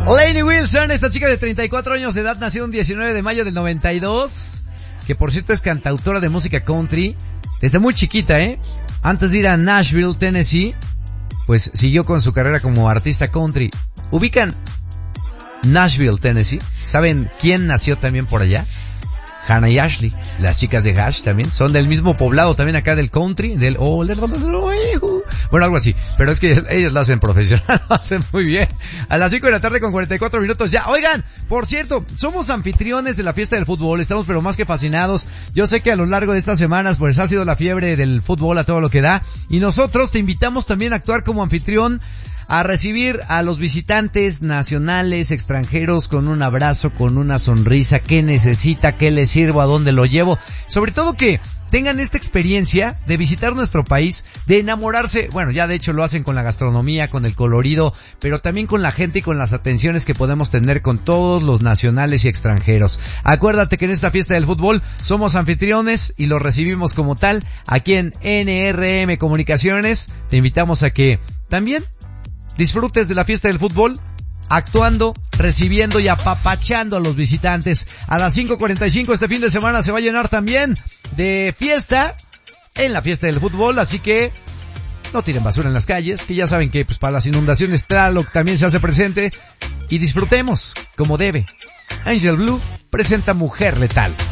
Lainey Wilson, esta chica de 34 años de edad, nació un 19 de mayo del 92, que por cierto es cantautora de música country, desde muy chiquita, Antes de ir a Nashville, Tennessee, pues siguió con su carrera como artista country. ¿Ubican Nashville, Tennessee? ¿Saben quién nació también por allá? Hannah y Ashley, las chicas de Hash también, son del mismo poblado también acá del country, bueno, algo así, pero es que ellos lo hacen profesional, lo hacen muy bien. A las 5 de la tarde con 44 minutos ya. Oigan, por cierto, somos anfitriones de la fiesta del fútbol, estamos pero más que fascinados. Yo sé que a lo largo de estas semanas pues ha sido la fiebre del fútbol a todo lo que da, y nosotros te invitamos también a actuar como anfitrión, a recibir a los visitantes nacionales, extranjeros, con un abrazo, con una sonrisa. ¿Qué necesita? ¿Qué le sirvo? ¿A dónde lo llevo? Sobre todo que tengan esta experiencia de visitar nuestro país, de enamorarse. Bueno, ya de hecho lo hacen con la gastronomía, con el colorido, pero también con la gente y con las atenciones que podemos tener con todos los nacionales y extranjeros. Acuérdate que en esta fiesta del fútbol somos anfitriones y los recibimos como tal. Aquí en NRM Comunicaciones te invitamos a que también disfrutes de la fiesta del fútbol, actuando, recibiendo y apapachando a los visitantes. A las 5:45 este fin de semana se va a llenar también de fiesta en la fiesta del fútbol, así que no tiren basura en las calles, que ya saben que pues para las inundaciones Tlaloc también se hace presente, y disfrutemos como debe. Angel Blue presenta Mujer Letal.